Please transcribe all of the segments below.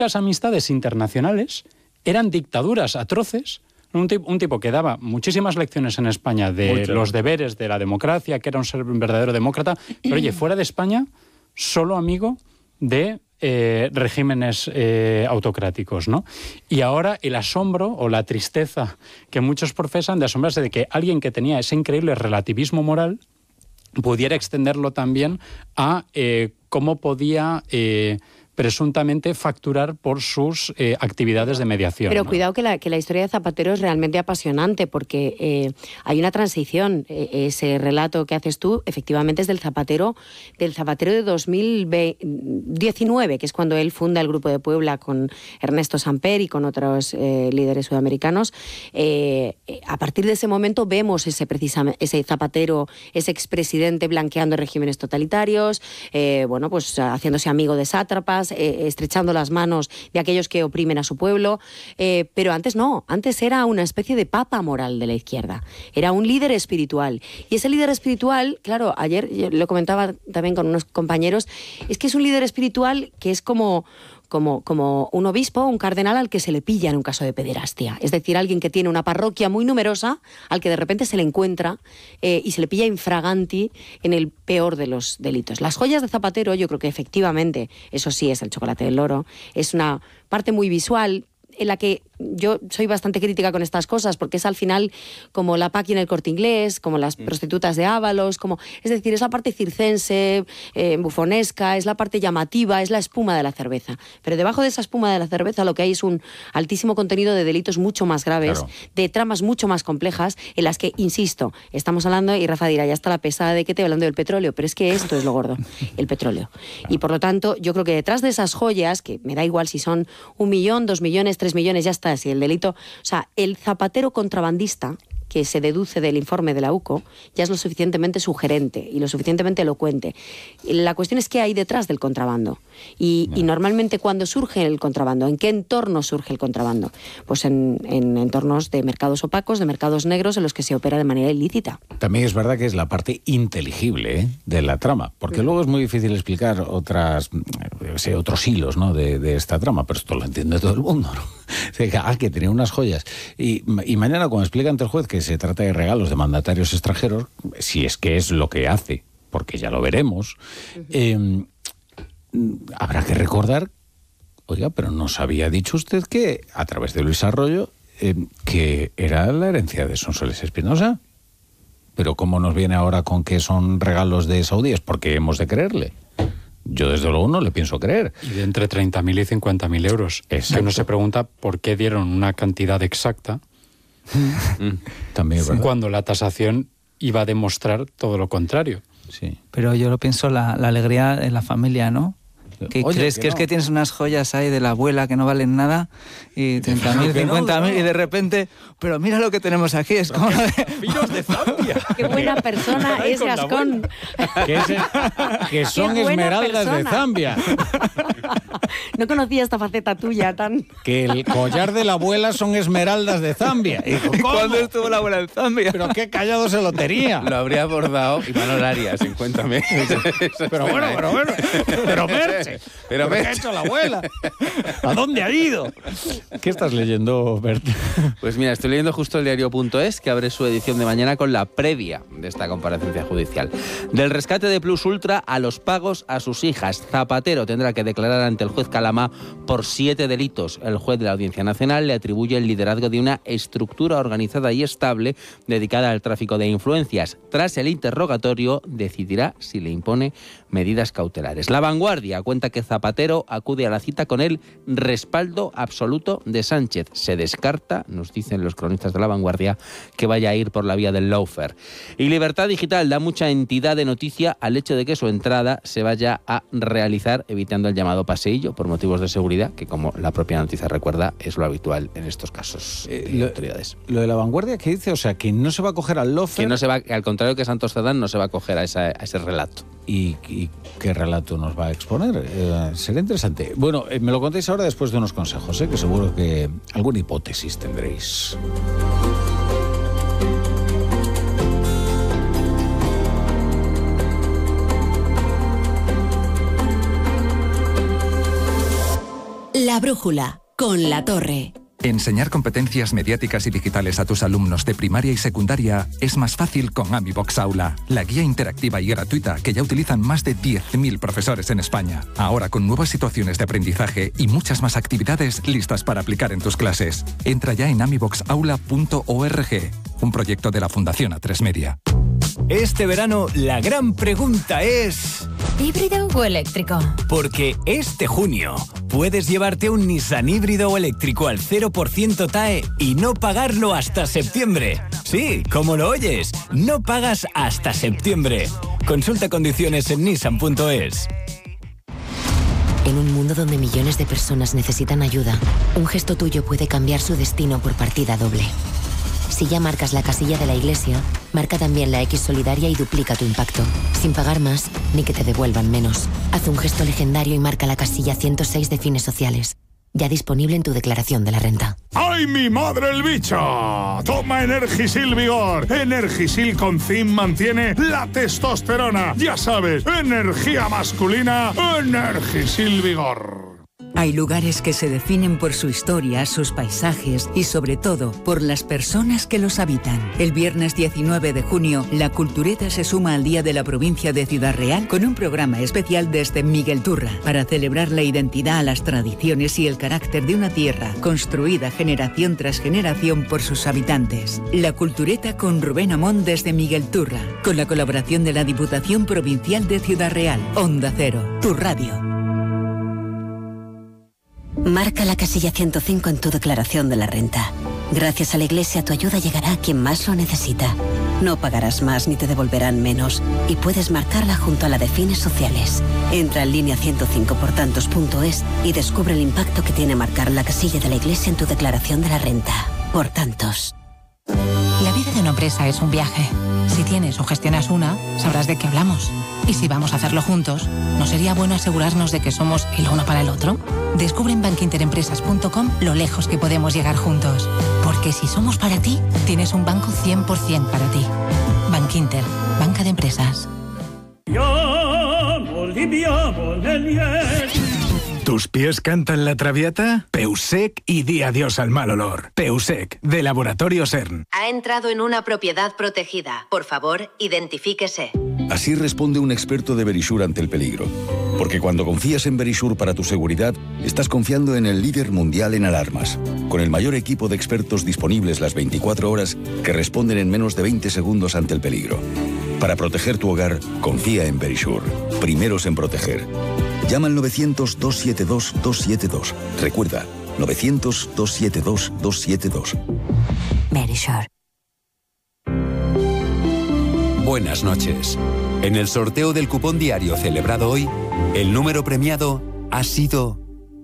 Las amistades internacionales eran dictaduras atroces. Un tipo que daba muchísimas lecciones en España de los deberes de la democracia, que era un verdadero demócrata, pero oye, fuera de España, solo amigo de regímenes autocráticos, ¿no? Y ahora el asombro o la tristeza que muchos profesan de asombrarse de que alguien que tenía ese increíble relativismo moral pudiera extenderlo también a cómo podía presuntamente facturar por sus actividades de mediación. Pero ¿no? cuidado que la historia de Zapatero es realmente apasionante porque hay una transición. Ese relato que haces tú efectivamente es del Zapatero de 2019, que es cuando él funda el Grupo de Puebla con Ernesto Samper y con otros líderes sudamericanos. A partir de ese momento vemos ese Zapatero, ese expresidente blanqueando regímenes totalitarios, pues haciéndose amigo de sátrapas, estrechando las manos de aquellos que oprimen a su pueblo, pero antes no, antes era una especie de papa moral de la izquierda, era un líder espiritual, y ese líder espiritual, claro, ayer yo lo comentaba también con unos compañeros, es que es un líder espiritual que es como un obispo, un cardenal al que se le pilla en un caso de pederastia. Es decir, alguien que tiene una parroquia muy numerosa, al que de repente se le encuentra y se le pilla infraganti en el peor de los delitos. Las joyas de Zapatero, yo creo que efectivamente, eso sí es el chocolate del loro, es una parte muy visual en la que yo soy bastante crítica con estas cosas, porque es al final como la Paqui en el Corte Inglés, como las prostitutas de Ábalos, es decir, es la parte circense, bufonesca, es la parte llamativa, es la espuma de la cerveza. Pero debajo de esa espuma de la cerveza lo que hay es un altísimo contenido de delitos mucho más graves, claro, de tramas mucho más complejas, en las que, insisto, estamos hablando, y Rafa dirá, ya está la pesada de que te hablando del petróleo, pero es que esto es lo gordo, el petróleo. Y por lo tanto, yo creo que detrás de esas joyas, que me da igual si son 1 millón, 2 millones, 3 millones, ya está, si el delito, o sea, el Zapatero contrabandista que se deduce del informe de la UCO ya es lo suficientemente sugerente y lo suficientemente elocuente. La cuestión es qué hay detrás del contrabando. Y normalmente cuando surge el contrabando, ¿en qué entorno surge el contrabando? Pues en entornos de mercados opacos, de mercados negros en los que se opera de manera ilícita. También es verdad que es la parte inteligible de la trama, porque luego es muy difícil explicar otros hilos, ¿no?, de esta trama, pero esto lo entiende todo el mundo, ¿no? Que tenía unas joyas. Y mañana, cuando explica ante el juez que se trata de regalos de mandatarios extranjeros, si es que es lo que hace, porque ya lo veremos, habrá que recordar, oiga, pero nos había dicho usted que, a través de Luis Arroyo, que era la herencia de Sonsoles Espinosa. Pero ¿cómo nos viene ahora con que son regalos de saudíes? Porque hemos de creerle. Yo desde luego no le pienso creer. Y de entre 30.000 y 50.000 euros. Exacto. Que uno se pregunta por qué dieron una cantidad exacta también es verdad, cuando la tasación iba a demostrar todo lo contrario. Sí. Pero yo lo pienso la alegría en la familia, ¿no? Que Oye, crees que que no. es que tienes unas joyas ahí de la abuela que no valen nada y 30.000, 50.000 y de repente, pero mira lo que tenemos aquí, es como ¡Vinos de Zambia! ¡Qué buena persona es Gascón! Que son Qué buena esmeraldas de persona. Zambia. No conocía esta faceta tuya tan... Que el collar de la abuela son esmeraldas de Zambia. Y digo, ¿cómo? ¿Cuándo estuvo la abuela en Zambia? Pero qué callado se lo tenía. Lo habría abordado Imanol Arias en Cuéntame. Pero bueno. Pero Merche. Pero ¿qué ha Merche. hecho la abuela? ¿A dónde ha ido? ¿Qué estás leyendo, Bert? Pues mira, estoy leyendo justo el diario.es, que abre su edición de mañana con la previa de esta comparecencia judicial. Del rescate de Plus Ultra a los pagos a sus hijas. Zapatero tendrá que declarar ante el juez Calamá por 7 delitos. El juez de la Audiencia Nacional le atribuye el liderazgo de una estructura organizada y estable dedicada al tráfico de influencias. Tras el interrogatorio, decidirá si le impone medidas cautelares. La Vanguardia cuenta que Zapatero acude a la cita con el respaldo absoluto de Sánchez. Se descarta, nos dicen los cronistas de La Vanguardia, que vaya a ir por la vía del lawfare. Y Libertad Digital da mucha entidad de noticia al hecho de que su entrada se vaya a realizar evitando el llamado paseillo por motivos de seguridad, que, como la propia noticia recuerda, es lo habitual en estos casos de autoridades. Lo de La Vanguardia, ¿qué dice? O sea, que no se va a coger al lawfare. Que no se va, al contrario que Santos Cerdán, no se va a coger a ese relato. ¿Y qué relato nos va a exponer? Será interesante. Bueno, me lo contéis ahora después de unos consejos, que seguro que alguna hipótesis tendréis. La brújula. Brújula, con La Torre. Enseñar competencias mediáticas y digitales a tus alumnos de primaria y secundaria es más fácil con AmiBox Aula, la guía interactiva y gratuita que ya utilizan más de 10.000 profesores en España. Ahora con nuevas situaciones de aprendizaje y muchas más actividades listas para aplicar en tus clases. Entra ya en amiboxaula.org, un proyecto de la Fundación A3 Media. Este verano la gran pregunta es... ¿híbrido o eléctrico? Porque este junio puedes llevarte un Nissan híbrido o eléctrico al 0% TAE y no pagarlo hasta septiembre. Sí, como lo oyes, no pagas hasta septiembre. Consulta condiciones en nissan.es. En un mundo donde millones de personas necesitan ayuda, un gesto tuyo puede cambiar su destino por partida doble. Si ya marcas la casilla de la Iglesia, marca también la X solidaria y duplica tu impacto, sin pagar más ni que te devuelvan menos. Haz un gesto legendario y marca la casilla 106 de Fines Sociales, ya disponible en tu declaración de la renta. ¡Ay, mi madre el bicho! Toma Energisil Vigor. Energisil con zinc mantiene la testosterona. Ya sabes, energía masculina, Energisil Vigor. Hay lugares que se definen por su historia, sus paisajes y sobre todo por las personas que los habitan. El viernes 19 de junio, la Cultureta se suma al Día de la Provincia de Ciudad Real con un programa especial desde Miguel Turra para celebrar la identidad, las tradiciones y el carácter de una tierra construida generación tras generación por sus habitantes. La Cultureta con Rubén Amón desde Miguel Turra, con la colaboración de la Diputación Provincial de Ciudad Real. Onda Cero, tu radio. Marca la casilla 105 en tu declaración de la renta. Gracias a la Iglesia tu ayuda llegará a quien más lo necesita. No pagarás más ni te devolverán menos y puedes marcarla junto a la de Fines Sociales. Entra en línea 105portantos.es y descubre el impacto que tiene marcar la casilla de la Iglesia en tu declaración de la renta. Por tantos. La vida de una empresa es un viaje. Si tienes o gestionas una, sabrás de qué hablamos. Y si vamos a hacerlo juntos, ¿no sería bueno asegurarnos de que somos el uno para el otro? Descubre en bankinterempresas.com lo lejos que podemos llegar juntos. Porque si somos para ti, tienes un banco 100% para ti. Bankinter, banca de empresas. ¿Tus pies cantan la traviata? Peusec y di adiós al mal olor. Peusec, de Laboratorio CERN. Ha entrado en una propiedad protegida. Por favor, identifíquese. Así responde un experto de Verisure ante el peligro. Porque cuando confías en Verisure para tu seguridad, estás confiando en el líder mundial en alarmas. Con el mayor equipo de expertos disponibles las 24 horas que responden en menos de 20 segundos ante el peligro. Para proteger tu hogar, confía en Verisure. Primeros en proteger. Llama al 900-272-272. Recuerda, 900-272-272. Verisure. Buenas noches. En el sorteo del cupón diario celebrado hoy, el número premiado ha sido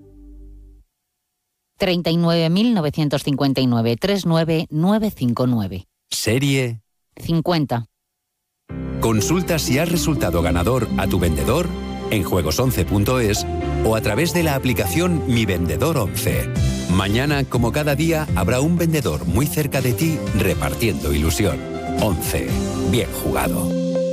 39.959-39959. Serie 50. Consulta si has resultado ganador a tu vendedor en juegos11.es o a través de la aplicación Mi Vendedor 11. Mañana, como cada día, habrá un vendedor muy cerca de ti repartiendo ilusión. 11. Bien jugado.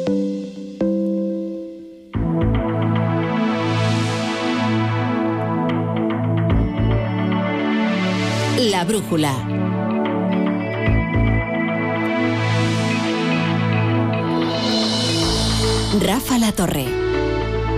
La Brújula. Rafa La Torre.